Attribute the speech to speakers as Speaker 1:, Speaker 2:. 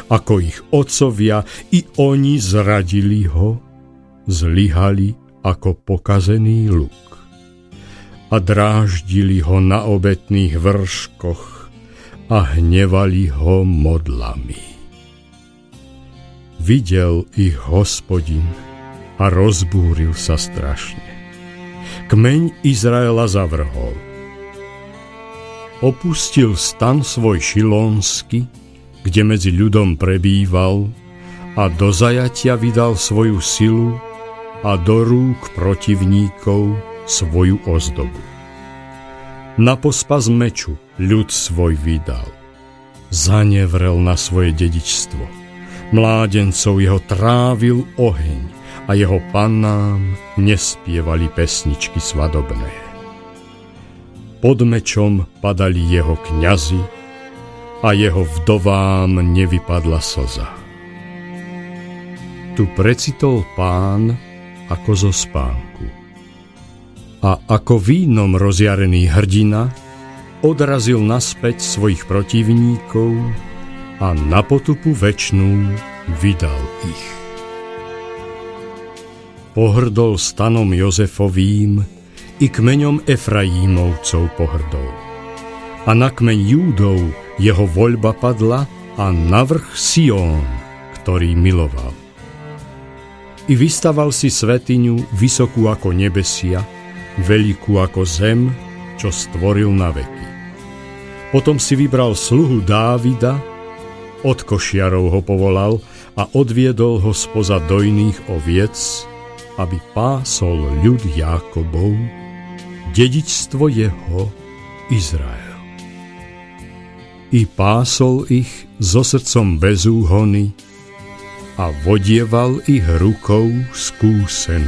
Speaker 1: ako ich otcovia, i oni zradili ho, zlyhali ako pokazený luk a dráždili ho na obetných vrškoch a hnevali ho modlami. Videl ich Hospodin a rozbúril sa strašne. Kmeň Izraela zavrhol. Opustil stan svoj šilónsky, kde medzi ľudom prebýval, a do zajatia vydal svoju silu a do rúk protivníkov svoju ozdobu. Na pospas meču ľud svoj vydal. Zanevrel na svoje dedičstvo. Mládencov jeho trávil oheň a jeho pannám nespievali pesničky svadobné. Pod mečom padali jeho kňazi a jeho vdovám nevypadla slza. Tu precitol Pán ako zo spánku. A ako vínom rozjarený hrdina odrazil naspäť svojich protivníkov a na potupu večnú vydal ich. Pohrdol stanom Jozefovým, i kmeňom Efraímovcov pohrdol. A na kmeň Júdov jeho voľba padla a na vrch Sión, ktorý miloval. I vystaval si svätyňu vysokú ako nebesia, veľkú ako zem, čo stvoril na veky. Potom si vybral sluhu Dávida, od košiarov ho povolal a odviedol ho spoza dojných oviec, aby pásol ľud Jákobov, dedičstvo jeho Izrael. I pásol ich so srdcom bez úhony a vodieval ich rukou skúsenú.